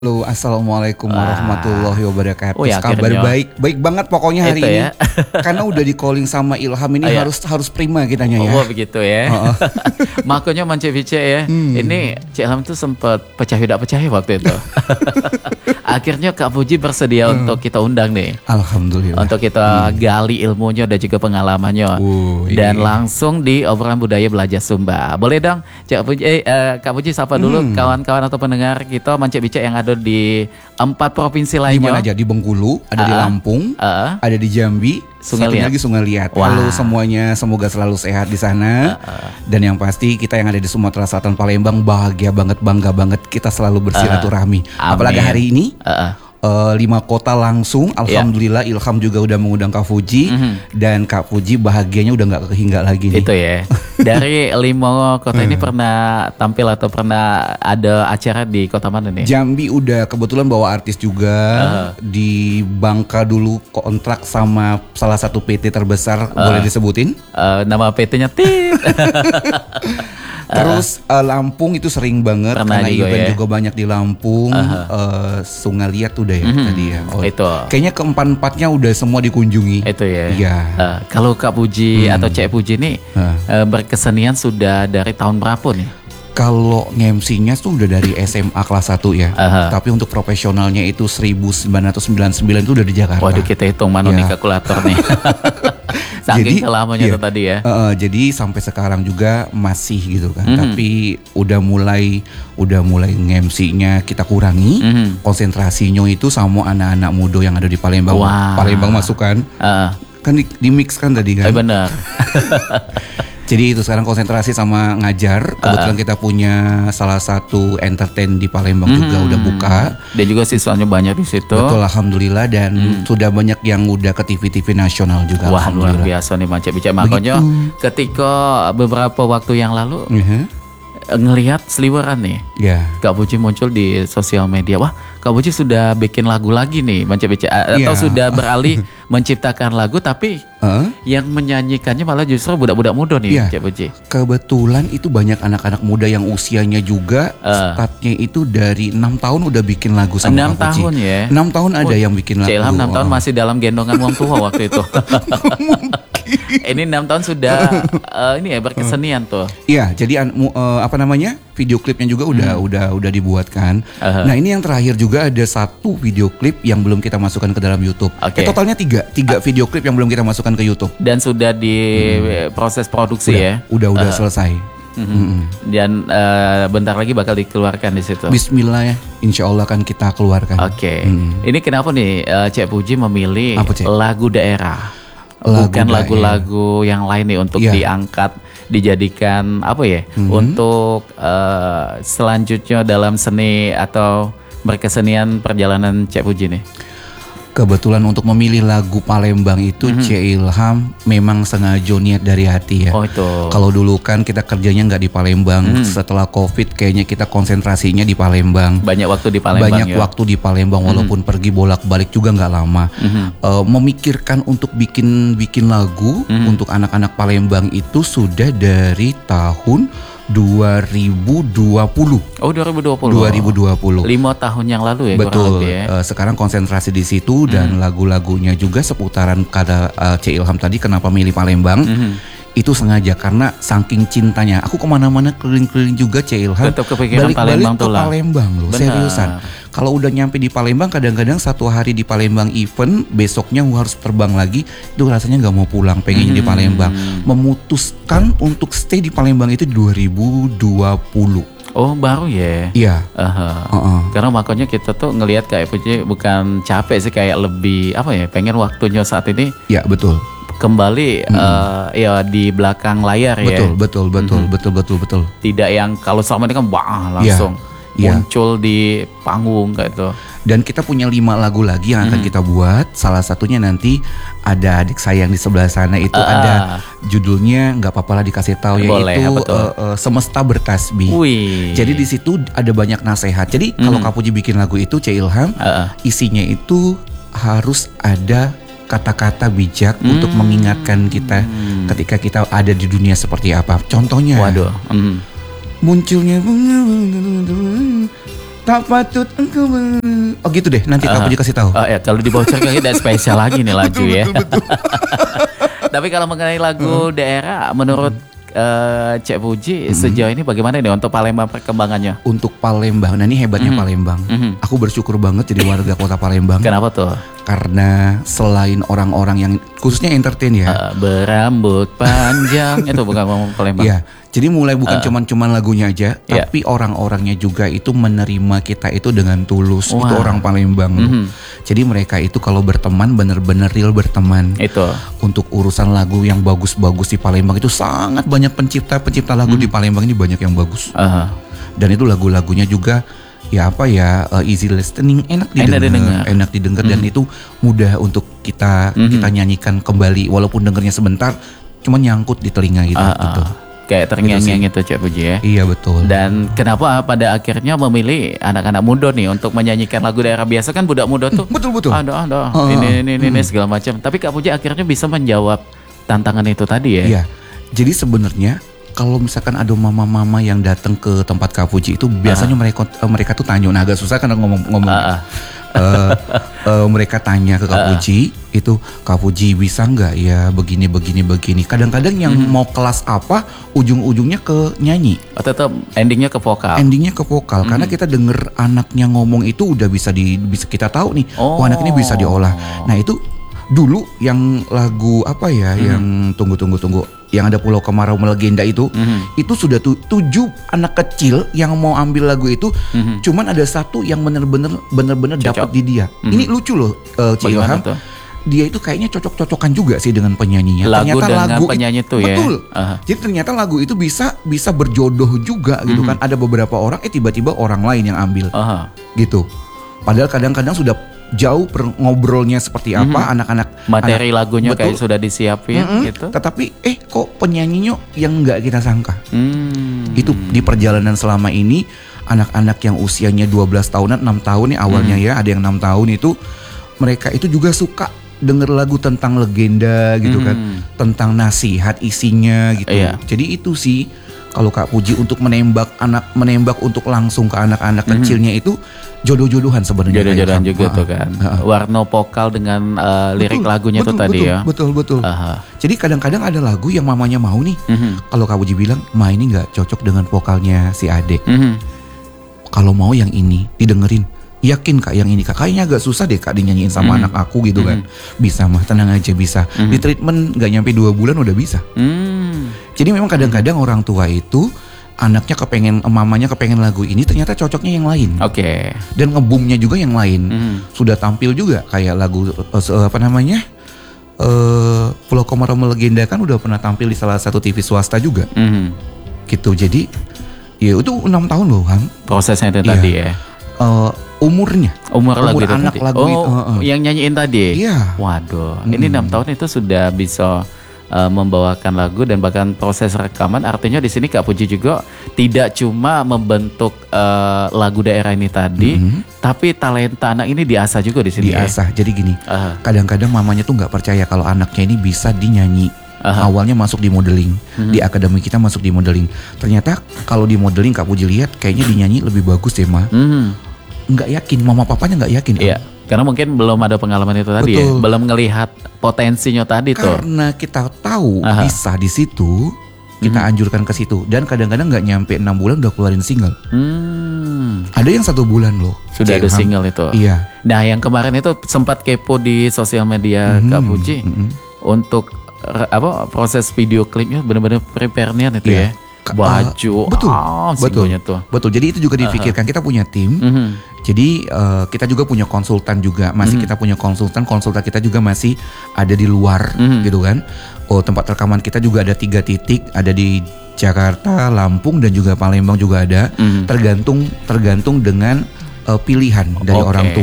Halo, assalamualaikum warahmatullahi wabarakatuh. Oh ya, kabar baik banget pokoknya hari ini. Ya. Karena udah di calling sama Ilham ini harus prima kitanya ya. Oh begitu ya. Makanya Mance-Bice ya. Ini Cik Ilham tuh sempat pecah waktu itu. Akhirnya Kak Puji bersedia untuk kita undang nih. Alhamdulillah. Untuk kita gali ilmunya dan juga pengalamannya. Dan langsung di obrolan budaya belajar Sumba. Boleh dong Kak Puji sapa dulu kawan-kawan atau pendengar kita Mance-Bice yang ada di 4 provinsi lainnya. Di mana aja? Di Bengkulu, ada di Lampung, ada di Jambi, satu lagi Sungai Liat. Halo semuanya, semoga selalu sehat di sana. Dan yang pasti kita yang ada di Sumatera Selatan Palembang bahagia banget, bangga banget kita selalu bersilaturahmi. Apalagi hari ini 5 kota langsung. Alhamdulillah Ilham juga udah mengundang Kak Puji. Dan Kak Puji bahagianya udah gak kehingga lagi nih. Itu ya. Dari 5 kota ini pernah tampil atau pernah ada acara di kota mana nih? Jambi udah kebetulan bawa artis juga. Di Bangka dulu kontrak sama salah satu PT terbesar, boleh disebutin? Nama PT-nya Tit. Terus Lampung itu sering banget pernah karena juga event ya. juga banyak di Lampung. Sungai Liat udah ya tadi ya. Itu. Kayaknya keempat-empatnya udah semua dikunjungi. Itu ya. Iya. Kalau Kak Puji atau Cik Puji nih berkesenian sudah dari tahun berapa nih? Kalau nge-MC-nya tuh udah dari SMA kelas 1 ya. Tapi untuk profesionalnya itu 1999 itu udah di Jakarta. Waduh, kita hitung mana nih kalkulator nih. Saking lamanya itu tadi ya. Jadi sampai sekarang juga masih gitu kan. Tapi udah mulai nge-MC-nya kita kurangi. Konsentrasinya itu sama anak-anak muda yang ada di Palembang. Palembang masuk kan. Kan di mix kan tadi kan. Benar. Jadi itu sekarang konsentrasi sama ngajar. Kebetulan kita punya salah satu entertain di Palembang juga udah buka. Dan juga siswanya banyak di situ. Betul, alhamdulillah. Dan sudah banyak yang udah ke TV-TV nasional juga. Wah, luar biasa nih Mance-Bice. Makanya ketika beberapa waktu yang lalu ngelihat seliweran nih, Kak Puji muncul di sosial media. Wah, Kak Puji sudah bikin lagu lagi nih Mance-Bice. Atau sudah beralih menciptakan lagu tapi yang menyanyikannya malah justru budak-budak muda nih Cik Puji. Kebetulan itu banyak anak-anak muda yang usianya juga startnya itu dari 6 tahun udah bikin lagu sama Kak Puji. 6 tahun ya? 6 tahun ada yang bikin lagu. Cik Ilham 6 tahun masih dalam gendongan wong tua waktu itu. Ini 6 tahun sudah ini ya berkesenian tuh. Iya, jadi video klipnya juga udah dibuatkan. Nah, ini yang terakhir juga ada satu video klip yang belum kita masukkan ke dalam YouTube. Totalnya 3 video klip yang belum kita masukkan ke YouTube. Dan sudah di proses produksi udah selesai. Dan bentar lagi bakal dikeluarkan di situ. Bismillah ya, insya Allah kan kita keluarkan. Ini kenapa nih Cik Puji memilih lagu daerah? Bukan lagu-lagu yang lain nih untuk diangkat, dijadikan untuk selanjutnya dalam seni atau berkesenian perjalanan Cik Puji nih. Kebetulan untuk memilih lagu Palembang itu Cik Ilham memang sengaja niat dari hati ya. Kalau dulu kan kita kerjanya nggak di Palembang. Setelah COVID kayaknya kita konsentrasinya di Palembang. Banyak waktu di Palembang. Waktu di Palembang walaupun pergi bolak-balik juga nggak lama. Memikirkan untuk bikin lagu untuk anak-anak Palembang itu sudah dari tahun 2020. Oh, 2020. 5 tahun yang lalu ya. Betul. Sekarang konsentrasi di situ dan lagu-lagunya juga seputaran kata Cik Ilham tadi kenapa milih Palembang. Itu sengaja karena saking cintanya. Aku kemana-mana keliling-keliling juga Cik Ilham. Tetap kepikiran Palembang tuh lah. Palembang loh, seriusan. Kalau udah nyampe di Palembang kadang-kadang 1 hari di Palembang event, besoknya harus terbang lagi. Itu rasanya nggak mau pulang, pengennya di Palembang. Memutuskan untuk stay di Palembang itu 2020. Oh, baru ya? Iya. Karena makanya kita tuh ngelihat kayak Puji bukan capek sih, kayak lebih pengen waktunya saat ini. Iya, betul. Kembali ya di belakang layar ya. Betul. Tidak yang kalau selama ini kan langsung muncul di panggung kayak itu. Dan kita punya 5 lagu lagi yang akan kita buat. Salah satunya nanti ada adik saya yang di sebelah sana itu ada judulnya nggak apa-apa lah dikasih tahu yaitu Semesta Bertasbih. Jadi di situ ada banyak nasihat. Jadi kalau Kak Puji bikin lagu itu Cik Ilham, isinya itu harus ada kata-kata bijak untuk mengingatkan kita ketika kita ada di dunia seperti apa. Contohnya, munculnya Tak patut engkau. Oh gitu deh, nanti Kak Puji kasih tahu. Oh ya, kalau dibocorkan kita spesial lagi nih lagu ya. Betul. Tapi kalau mengenai lagu daerah, menurut Cek Puji sejauh ini bagaimana nih untuk Palembang perkembangannya? Untuk Palembang, nah ini hebatnya Palembang. Aku bersyukur banget jadi warga kota Palembang. Kenapa tuh? Karena selain orang-orang yang khususnya entertain ya, berambut panjang itu bukan ngomong Palembang. Iya, jadi mulai bukan cuman lagunya aja, tapi orang-orangnya juga itu menerima kita itu dengan tulus. Itu orang Palembang. Jadi mereka itu kalau berteman bener-bener real berteman. Itu. Untuk urusan lagu yang bagus-bagus di Palembang itu sangat banyak pencipta lagu di Palembang ini banyak yang bagus. Dan itu lagu-lagunya juga ya easy listening, enak didengar dan itu mudah untuk kita nyanyikan kembali walaupun dengernya sebentar, cuman nyangkut di telinga gitu. Kayak terngiang-ngiang itu Cek Puji ya. Iya betul. Dan kenapa pada akhirnya memilih anak-anak muda nih untuk menyanyikan lagu daerah? Biasa kan budak muda tuh betul. Ada ini segala macam. Tapi Kak Puji akhirnya bisa menjawab tantangan itu tadi ya. Iya. Jadi sebenarnya kalau misalkan ada mama-mama yang datang ke tempat Kak Puji itu biasanya mereka tuh tanya, agak susah karena ngomong. Mereka tanya ke Kak Puji itu, Kak Puji bisa nggak ya begini. Kadang-kadang yang mau kelas apa ujung-ujungnya ke nyanyi. Tetap endingnya ke vokal. Karena kita denger anaknya ngomong itu udah bisa kita tahu nih, anak ini bisa diolah. Nah itu dulu yang lagu yang tunggu yang ada Pulau Kemarau Melegenda itu sudah 7 anak kecil yang mau ambil lagu itu, cuman ada satu yang bener-bener dapat di dia. Ini lucu loh, Ci Ilham. Dia itu kayaknya cocok-cocokan juga sih dengan penyanyinya. Lagu penyanyi itu ya. Betul. Jadi ternyata lagu itu bisa berjodoh juga gitu kan. Ada beberapa orang tiba-tiba orang lain yang ambil. Gitu. Padahal kadang-kadang sudah jauh ngobrolnya seperti apa anak-anak materi lagunya kayak sudah disiapin gitu. Tetapi kok penyanyinya yang nggak kita sangka. Itu di perjalanan selama ini anak-anak yang usianya 12 tahunan, 6 tahun nih awalnya ya, ada yang 6 tahun itu mereka itu juga suka denger lagu tentang legenda gitu kan, tentang nasihat isinya gitu. Jadi itu sih kalau Kak Puji untuk menembak untuk langsung ke anak-anak kecilnya itu jodoh-jodohan sebenarnya. Jodoh-jodohan juga tuh kan. Warna vokal dengan lirik lagunya tuh tadi ya. Betul. Jadi kadang-kadang ada lagu yang mamanya mau nih. Kalau Kak Puji bilang, "Ma ini nggak cocok dengan vokalnya si Ade. Kalau mau yang ini didengerin." Yakin Kak yang ini Kak, kayaknya agak susah deh Kak dinyanyiin sama anak aku gitu kan. Bisa mah, tenang aja bisa. Di treatment gak nyampe 2 bulan udah bisa. Jadi memang kadang-kadang orang tua itu anaknya mamanya kepengen lagu ini, ternyata cocoknya yang lain. Dan ngebumnya juga yang lain. Sudah tampil juga kayak lagu Pulau Kemarau Melegenda kan udah pernah tampil di salah satu TV swasta juga. Gitu. Jadi ya itu 6 tahun loh Ham. Prosesnya itu tadi ya. Umur lagu anak tadi. Lagu itu. Yang nyanyiin tadi. Iya. Waduh, ini 6 tahun itu sudah bisa membawakan lagu dan bahkan proses rekaman. Artinya di sini Kak Puji juga tidak cuma membentuk lagu daerah ini tadi, tapi talenta anak ini diasah juga di sini. Diasah. Jadi gini, kadang-kadang mamanya tuh nggak percaya kalau anaknya ini bisa dinyanyi. Awalnya masuk di modeling, di akademi kita masuk di modeling. Ternyata kalau di modeling Kak Puji lihat kayaknya dinyanyi lebih bagus deh Ma. Nggak yakin, mama papanya nggak yakin. Iya, karena mungkin belum ada pengalaman itu tadi. Ya, belum ngelihat potensinya tadi tuh. Karena kita tahu bisa di situ, kita anjurkan ke situ. Dan kadang-kadang nggak nyampe 6 bulan udah keluarin single. Ada yang 1 bulan loh. Sudah ada single itu. Iya. Nah yang kemarin itu sempat kepo di sosial media Kak Puji untuk proses video klipnya benar-benar prepare-nya itu ya. Baju, betul. Jadi itu juga dipikirkan. Kita punya tim. Jadi kita juga punya konsultan juga. Kita punya konsultan kita juga masih ada di luar gitu kan. Tempat rekaman kita juga ada 3 titik, ada di Jakarta, Lampung dan juga Palembang juga ada. Tergantung dengan pilihan dari orang tua.